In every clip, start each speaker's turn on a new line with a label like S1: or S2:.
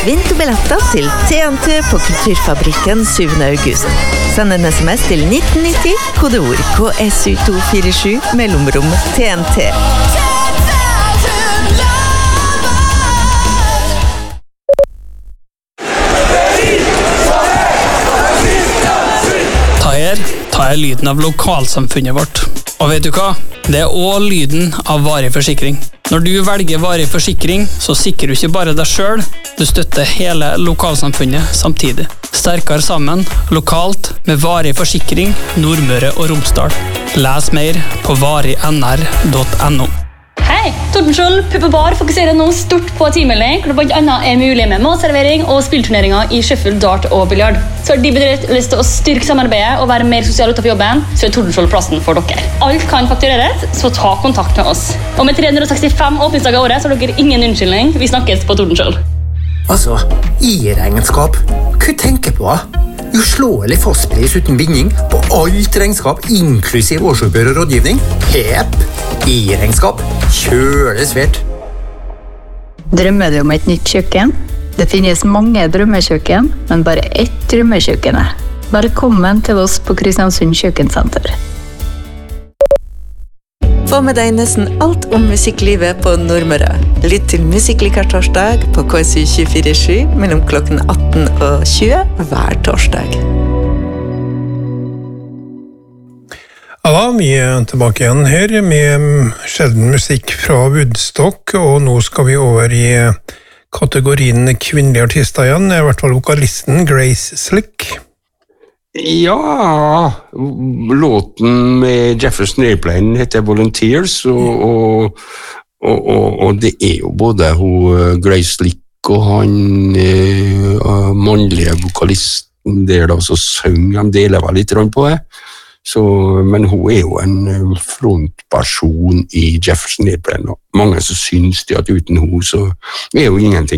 S1: Vinn to billetter til TNT på Kulturfabrikken 7. august. Send en SMS til 1990, kodeord KSU247, mellomrom TNT.
S2: Ta er lyden av lokalsamfunnet vårt. Og vet du hva? Det er også lyden av varig forsikring. Når du velger varig forsikring, så sikrer du ikke bare deg selv, du støtter hele lokalsamfunnet samtidig. Sterkere sammen, lokalt, med varig forsikring, Nordmøre og Romsdal. Les mer på varignr.no.
S3: Hei, Tordenskjold Pub og Bar fokuserer nå stort på teammelding, hvor det blant annet er mulig med matservering og spillturneringer i shuffle, dart og biljard. Så har de bedrift lyst til å styrke samarbeidet og være mer sosial utenfor jobben, så er Tordenskjold plassen for dere. Alt kan faktureres, så ta kontakt med oss. Og med 365 åpningsdager i året, så har dere ingen unnskyldning. Vi snakkes på Tordenskjold.
S4: Altså, i-regnskap. Hva tenker på? Uslåelig fastpris uten binding på alt regnskap, inklusiv årsoppgjør og rådgivning. Hepp! I-regnskap. Kjølig svært.
S5: Drømmer du om et nytt kjøkken? Det finnes mange drømmekjøkken, men bare ett drømmekjøkken. Velkommen til oss på Kristiansund Kjøkkensenter.
S1: Få med deg nesten alt om musikklivet på Nordmøre. Lytt til Musikklikar torsdag på KSU247 mellom klokken 18 og 20 hver torsdag.
S6: Ja da, vi er tilbake igjen her med sjelden musikk fra Woodstock, og nå skal vi over i kategorien kvinnelige artister igjen, i hvert fall vokalisten Grace Slick.
S7: Ja, låten med Jefferson Airplane heter Volunteers, og det er jo både hun Grace Slick og han mannlige vokalisten der da, så synger de deler vel litt på det. Så, men hun er jo en frontperson i Jefferson Airplane, og mange som synes det at uten hun så er jo ingenting.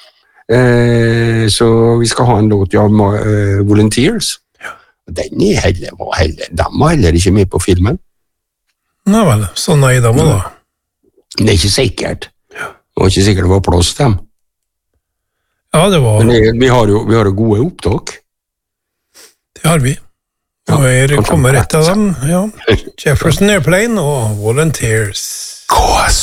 S7: Så vi skal ha en låt av Volunteers. Den var heller ikke med på filmen.
S6: Nei vel, så nei da må da.
S7: Det er ikke sikkert. Det var ikke sikkert det var plass til dem.
S6: Ja, det var...
S7: Men vi har jo gode opptak.
S6: Det har vi. Og her kommer et av dem, ja. Jefferson Airplane og Volunteers.